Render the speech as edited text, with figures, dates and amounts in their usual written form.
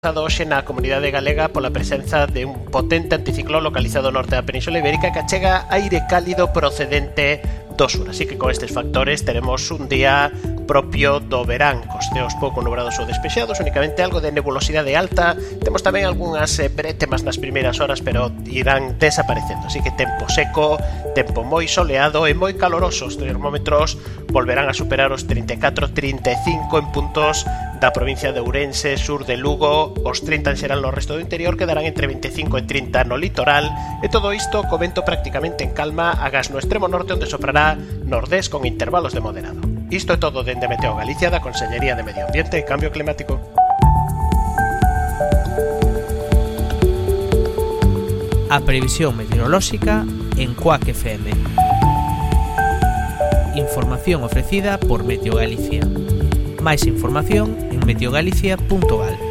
Hoxe na comunidade galega pola presenza de un potente anticiclón localizado ao norte da Península Ibérica que achega aire cálido procedente do sur. Así que con estes factores teremos un día propio do verán, cos ceos pouco nubrados ou despexados, únicamente algo de nebulosidade alta. Temos tamén algunhas brétemas nas primeiras horas, pero irán desaparecendo. Así que tempo seco, tempo moi soleado e moi caloroso. Os termómetros volverán a superar os 34, 35 en puntos da provincia de Ourense, sur de Lugo. Os 30 en xeral no resto do interior, quedarán entre 25 e 30 no litoral, e todo isto co vento prácticamente en calma agás no extremo norte, onde soprará nordés con intervalos de moderado. Isto é todo dende Meteo Galicia, da Consellería de Medio Ambiente e Cambio Climático. A previsión meteorolóxica en Cuac FM. Información ofrecida por Meteo Galicia. Máis información en meteogalicia.gal.